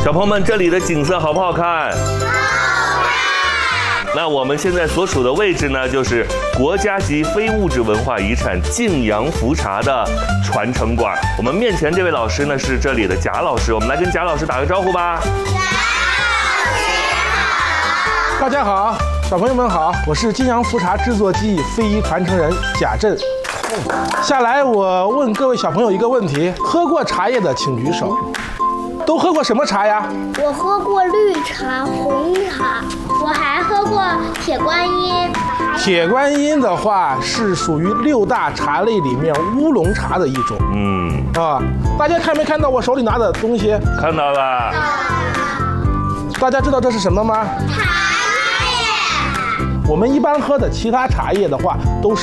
小朋友们，这里的景色好不好看？那我们现在所处的位置呢，就是国家级非物质文化遗产晋阳福茶的传承馆。我们面前这位老师呢，是这里的贾老师，我们来跟贾老师打个招呼吧。 大家好，小朋友们好，我是晋阳福茶制作技艺非遗传承人贾震。下来我问各位小朋友一个问题：喝过茶叶的请举手。都喝过什么茶呀？ 我喝过绿茶、红茶，我还喝过铁观音。 铁观音的话是属于6大茶类里面乌龙茶的一种。大家看没看到我手里拿的东西？ 看到了。 大家知道这是什么吗？ 茶叶。 我们一般喝的其他茶叶的话，都是